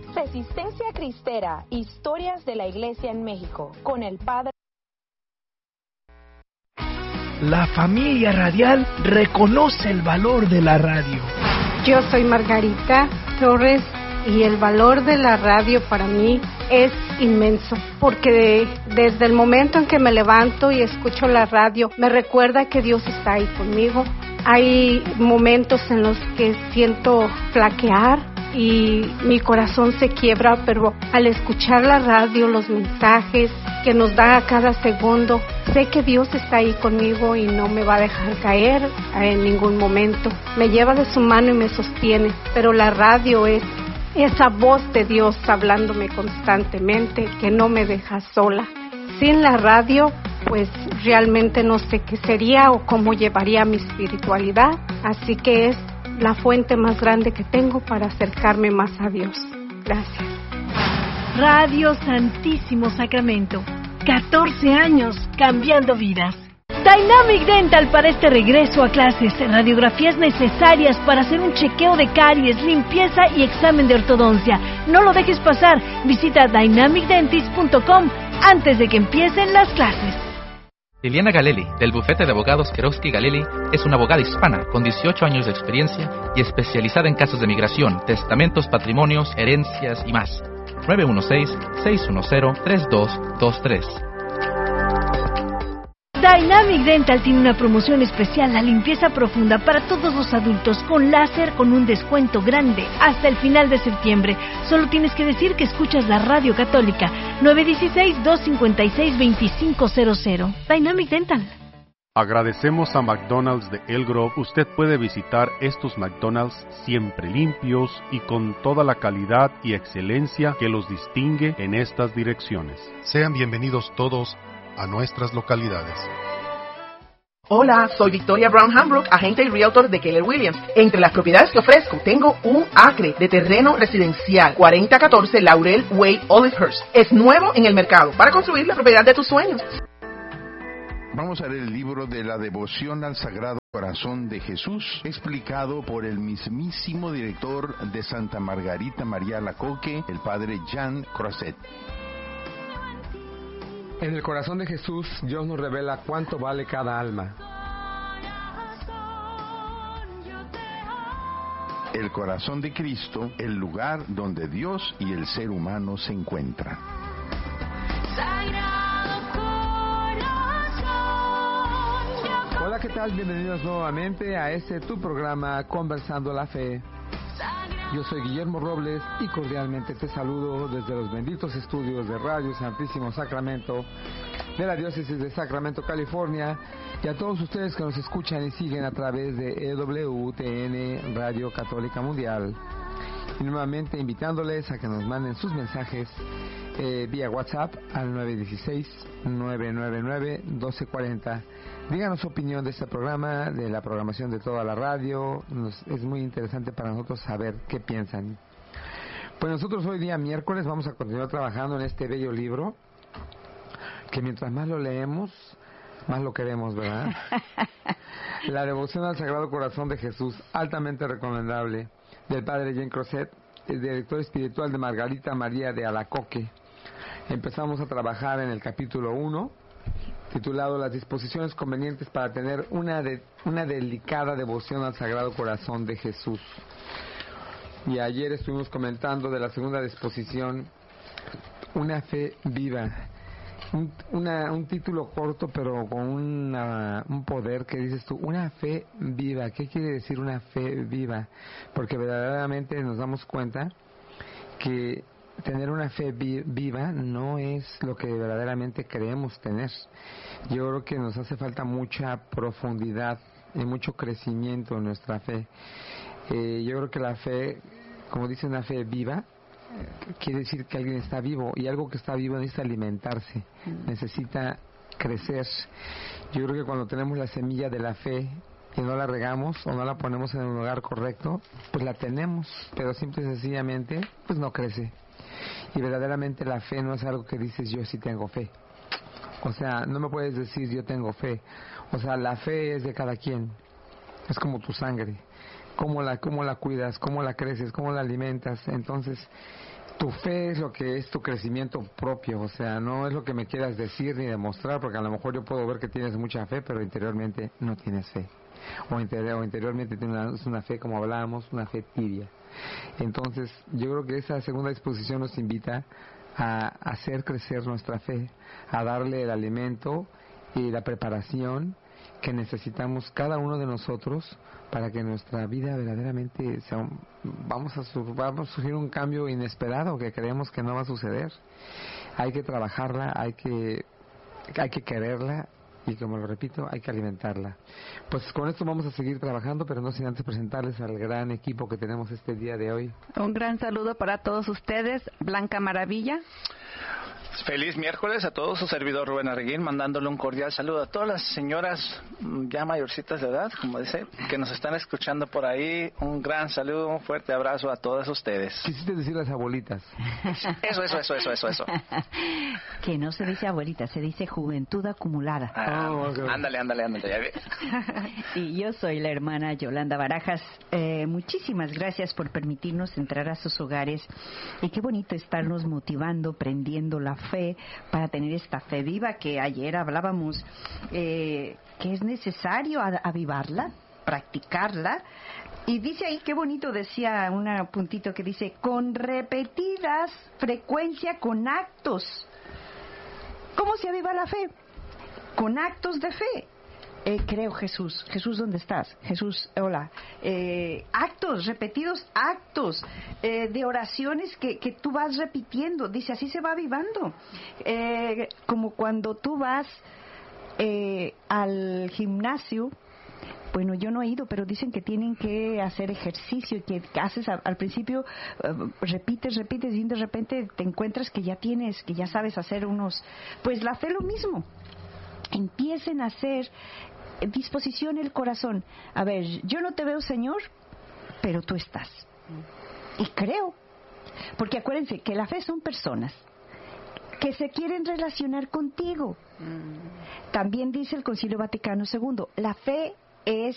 Resistencia Cristera, historias de la Iglesia en México, con el Padre. La familia radial reconoce el valor de la radio. Yo soy Margarita Torres y el valor de la radio para mí es inmenso, porque desde el momento en que me levanto y escucho la radio, me recuerda que Dios está ahí conmigo. Hay momentos en los que siento flaquear y mi corazón se quiebra, pero al escuchar la radio, los mensajes que nos da a cada segundo, sé que Dios está ahí conmigo y no me va a dejar caer en ningún momento. Me lleva de su mano y me sostiene, pero la radio es esa voz de Dios hablándome constantemente que no me deja sola. Sin la radio, pues realmente no sé qué sería o cómo llevaría mi espiritualidad, así que es la fuente más grande que tengo para acercarme más a Dios. Gracias. Radio Santísimo Sacramento. 14 años cambiando vidas. Dynamic Dental para este regreso a clases. Radiografías necesarias para hacer un chequeo de caries, limpieza y examen de ortodoncia. No lo dejes pasar. Visita dynamicdentist.com antes de que empiecen las clases. Liliana Galeli, del bufete de abogados Kerosky Galeli, es una abogada hispana con 18 años de experiencia y especializada en casos de migración, testamentos, patrimonios, herencias y más. 916-610-3223. Dynamic Dental tiene una promoción especial, la limpieza profunda para todos los adultos con láser con un descuento grande hasta el final de septiembre. Solo tienes que decir que escuchas la radio católica. 916-256-2500. Dynamic Dental. Agradecemos a McDonald's de El Grove. Usted puede visitar estos McDonald's siempre limpios y con toda la calidad y excelencia que los distingue en estas direcciones. Sean bienvenidos todos a nuestras localidades. Hola, soy Victoria Brown Hambrook, agente y realtor de Keller Williams. Entre las propiedades que ofrezco, tengo un acre de terreno residencial, 4014 Laurel Way, Olivehurst. Es nuevo en el mercado para construir la propiedad de tus sueños. Vamos a leer el libro de la devoción al Sagrado Corazón de Jesús, explicado por el mismísimo director de Santa Margarita María Alacoque, el padre Jean Croisset. En el corazón de Jesús, Dios nos revela cuánto vale cada alma. El corazón de Cristo, el lugar donde Dios y el ser humano se encuentran. Hola, ¿qué tal? Bienvenidos nuevamente a tu programa Conversando la Fe. Yo soy Guillermo Robles y cordialmente te saludo desde los benditos estudios de Radio Santísimo Sacramento de la Diócesis de Sacramento, California, y a todos ustedes que nos escuchan y siguen a través de EWTN Radio Católica Mundial. Y nuevamente invitándoles a que nos manden sus mensajes vía WhatsApp al 916-999-1240. Díganos su opinión de este programa, de la programación de toda la radio. Es muy interesante para nosotros saber qué piensan. Pues nosotros hoy día miércoles vamos a continuar trabajando en este bello libro, que mientras más lo leemos, más lo queremos, ¿verdad? La devoción al Sagrado Corazón de Jesús, altamente recomendable, del padre Jean Croisset, el director espiritual de Margarita María de Alacoque. Empezamos a trabajar en el capítulo 1, titulado Las disposiciones convenientes para tener una delicada devoción al Sagrado Corazón de Jesús. Y ayer estuvimos comentando de la segunda disposición, una fe viva. Un título corto, pero con un poder que dices tú, una fe viva. ¿Qué quiere decir una fe viva? Porque verdaderamente nos damos cuenta que tener una fe viva no es lo que verdaderamente creemos tener. Yo creo que nos hace falta mucha profundidad y mucho crecimiento en nuestra fe. Yo creo que la fe, como dice una fe viva, quiere decir que alguien está vivo, y algo que está vivo necesita alimentarse, necesita crecer. Yo creo que cuando tenemos la semilla de la fe y no la regamos o no la ponemos en el lugar correcto, pues la tenemos, pero simple y sencillamente pues no crece. Y verdaderamente la fe no es algo que dices yo sí tengo fe. O sea, no me puedes decir yo tengo fe. O sea, la fe es de cada quien. Es como tu sangre. Cómo la cuidas, cómo la creces, cómo la alimentas. Entonces, tu fe es lo que es tu crecimiento propio, o sea, no es lo que me quieras decir ni demostrar, porque a lo mejor yo puedo ver que tienes mucha fe, pero interiormente no tienes fe. O interiormente tienes una fe, como hablábamos, una fe tibia. Entonces, yo creo que esa segunda exposición nos invita a hacer crecer nuestra fe, a darle el alimento y la preparación que necesitamos cada uno de nosotros para que nuestra vida verdaderamente vamos a sufrir un cambio inesperado que creemos que no va a suceder. Hay que trabajarla, hay que quererla, y como lo repito, hay que alimentarla. Pues con esto vamos a seguir trabajando, pero no sin antes presentarles al gran equipo que tenemos este día de hoy. Un gran saludo para todos ustedes, Blanca Maravilla. Feliz miércoles a todos, su servidor Rubén Arreguín, mandándole un cordial saludo a todas las señoras ya mayorcitas de edad, como dice, que nos están escuchando por ahí. Un gran saludo, un fuerte abrazo a todas ustedes. Quisiste decir las abuelitas. Eso. Que no se dice abuelita, se dice juventud acumulada. Ándale, ya ves. Y yo soy la hermana Yolanda Barajas. Muchísimas gracias por permitirnos entrar a sus hogares. Y qué bonito estarnos motivando, prendiendo la fe para tener esta fe viva que ayer hablábamos, que es necesario avivarla, practicarla. Y dice ahí, qué bonito, decía un puntito que dice, con repetidas frecuencia, con actos. ¿Cómo se aviva la fe? Con actos de fe. Creo, Jesús, ¿dónde estás? Jesús, hola. Actos, repetidos actos de oraciones que tú vas repitiendo. Dice, así se va avivando. Como cuando tú vas al gimnasio. Bueno, yo no he ido, pero dicen que tienen que hacer ejercicio y que haces al principio, repites y de repente te encuentras que ya sabes hacer unos. Pues la fe lo mismo. Empiecen a hacer disposición el corazón. A ver, yo no te veo, Señor, pero tú estás. Y creo, porque acuérdense que la fe son personas que se quieren relacionar contigo. También dice el Concilio Vaticano II, la fe es